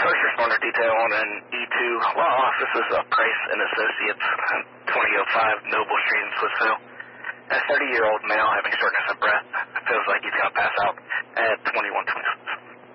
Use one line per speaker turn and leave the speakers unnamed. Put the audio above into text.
first responder detail on an E2 law office is Price and Associates, 2005 Noble Street in Swissville. A 30-year-old male having shortness of breath feels like he's going to pass out.